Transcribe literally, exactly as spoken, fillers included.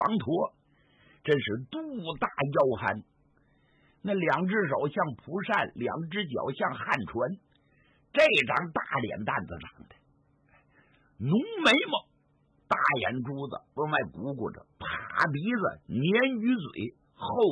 王驼，真是肚大腰憨，那两只手像蒲扇，两只脚像旱船，这张大脸蛋子长的，浓眉毛，大眼珠子往外鼓鼓着，趴鼻子，鲶鱼嘴，后